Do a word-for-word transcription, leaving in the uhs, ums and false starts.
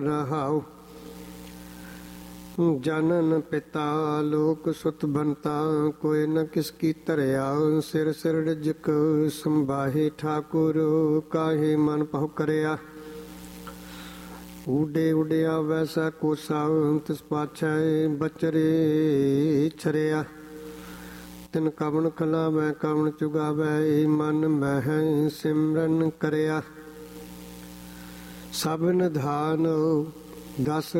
ਰਹਾਉ। ਜਨਨ ਪਿਤਾ ਲੋਕ ਸੁਤ ਬੰਤਾ, ਕੋਈ ਨ ਕਿਸ ਕੀ ਧਰਿਆ। ਸਿਰ ਸਿਰ ਰਿਜਕ ਸੰਭਾਹੇ ਠਾਕੁਰ, ਕਾਹੇ ਮਨ ਪਹੁ ਕਰਿਆ। ਊਡੇ ਉਡਿਆ ਵੈਸਾ ਕੋਸਾ, ਤਿਸ ਪਾਛੈ ਬਚਰੇ ਛਰਿਆ। ਤਿਨ ਕਵਣ ਖਲਾਵੈ ਕਵਣ ਚੁਗਾਵੈ, ਮਨ ਮਹਿ ਸਿਮਰਨ ਕਰਿਆ। ਸਭ ਨਿਧਾਨ ਦਸ